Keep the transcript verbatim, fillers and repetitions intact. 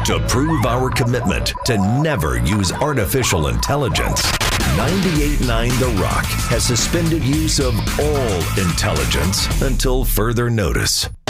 To prove our commitment to never use artificial intelligence, ninety-eight point nine The Rock has suspended use of all intelligence until further notice.